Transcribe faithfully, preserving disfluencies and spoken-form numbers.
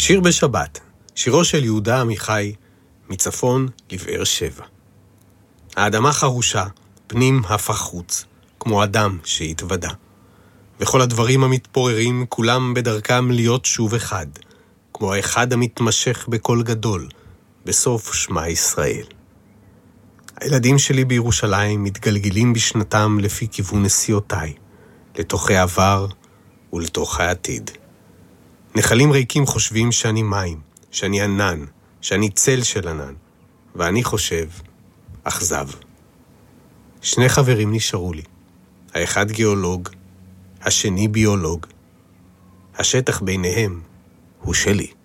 שיר בשבת, שירו של יהודה עמיחי, מצפון לבאר שבע. האדמה חרושה, פנים הפך חוץ, כמו אדם שהתוודע. וכל הדברים המתפוררים, כולם בדרכם להיות שוב אחד, כמו האחד המתמשך בקול גדול, בסוף שמה ישראל. הילדים שלי בירושלים מתגלגלים בשנתם לפי כיוון נסיעותיי, לתוך העבר ולתוך העתיד. נחלים ריקים חושבים שאני מים, שאני ענן, שאני צל של ענן, ואני חושב, אכזב. שני חברים נשארו לי, האחד גיאולוג, השני ביולוג. השטח ביניהם הוא שלי.